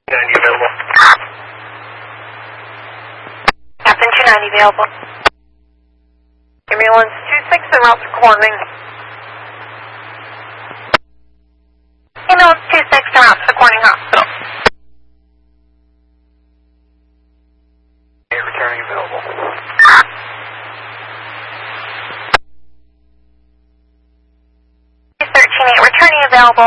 290 available. Captain 290 available. Ambulance 26 en route to Corning. Ambulance 26 en route to Corning Hospital. Returning available. 138 returning available.